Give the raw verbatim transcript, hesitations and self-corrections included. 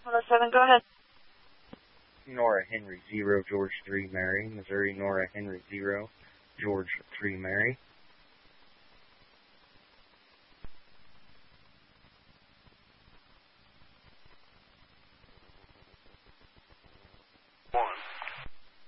one oh seven, go ahead. Nora Henry zero, George three, Mary. Missouri Nora Henry zero, George three, Mary. One.